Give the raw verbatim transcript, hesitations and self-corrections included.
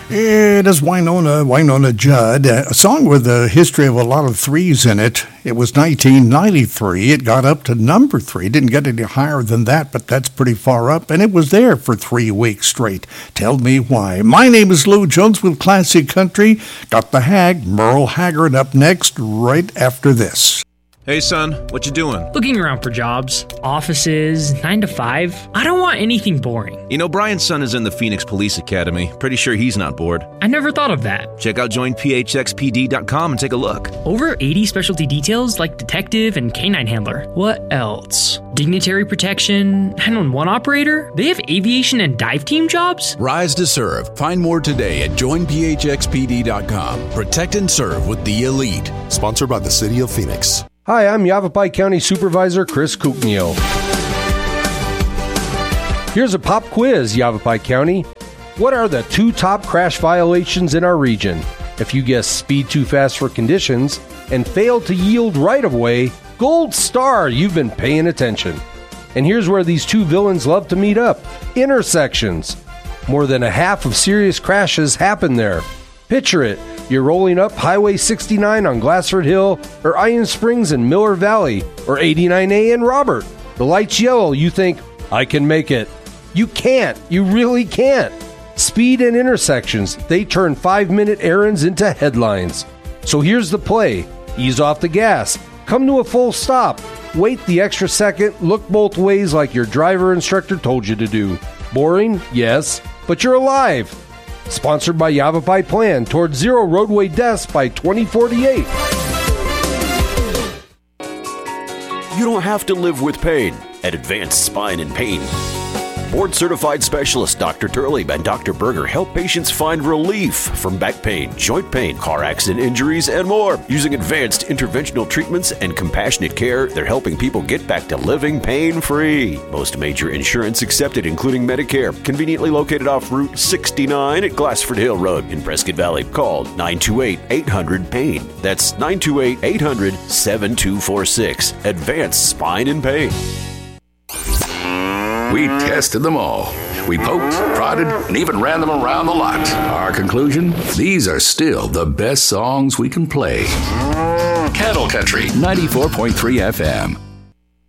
It is Wynonna, Wynonna Judd, a song with a history of a lot of threes in it. It was nineteen ninety-three. It got up to number three. Didn't get any higher than that, but that's pretty far up. And it was there for three weeks straight. Tell me why. My name is Lou Jones with Classic Country. Got the Hag, Merle Haggard, up next right after this. Hey, son, what you doing? Looking around for jobs, offices, nine to five. I don't want anything boring. You know, Brian's son is in the Phoenix Police Academy. Pretty sure he's not bored. I never thought of that. Check out join P H X P D dot com and take a look. Over eighty specialty details like detective and canine handler. What else? Dignitary protection, nine one one operator? They have aviation and dive team jobs? Rise to serve. Find more today at join P H X P D dot com. Protect and serve with the elite. Sponsored by the City of Phoenix. Hi, I'm Yavapai County Supervisor Chris Kuknio. Here's a pop quiz, Yavapai County. What are the two top crash violations in our region? If you guess speed too fast for conditions and fail to yield right-of-way, gold star, you've been paying attention. And here's where these two villains love to meet up. Intersections. More than a half of serious crashes happen there. Picture it. You're rolling up Highway sixty-nine on Glassford Hill, or Iron Springs in Miller Valley, or eighty-nine A in Robert. The light's yellow, you think, I can make it. You can't. You really can't. Speed and intersections, they turn five-minute errands into headlines. So here's the play. Ease off the gas. Come to a full stop. Wait the extra second. Look both ways like your driver instructor told you to do. Boring? Yes. But you're alive. Sponsored by Yavapai Plan towards zero roadway deaths by twenty forty-eight. You don't have to live with pain at Advanced Spine and Pain. Board-certified specialists Doctor Turley and Doctor Berger help patients find relief from back pain, joint pain, car accident injuries, and more. Using advanced interventional treatments and compassionate care, they're helping people get back to living pain-free. Most major insurance accepted, including Medicare. Conveniently located off Route sixty-nine at Glassford Hill Road in Prescott Valley. Call nine two eight, eight hundred, pain. That's nine two eight, eight hundred, seven two four six. Advanced Spine and Pain. We tested them all. We poked, prodded, and even ran them around the lot. Our conclusion? These are still the best songs we can play. Cattle Country, ninety-four point three F M.